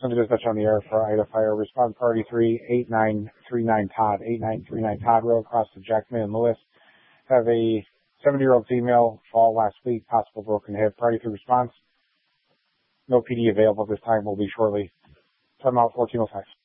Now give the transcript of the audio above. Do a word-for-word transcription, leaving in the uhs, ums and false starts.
Somebody just touch on the air for Ida Fire. Respond party three, eight nine three nine Todd, eight nine three nine Todd Road, across to Jackman and Lewis. Have a seventy-year-old female fall last week, possible broken hip. Party three response. No P D available this time. Will be shortly. Time out fourteen oh five.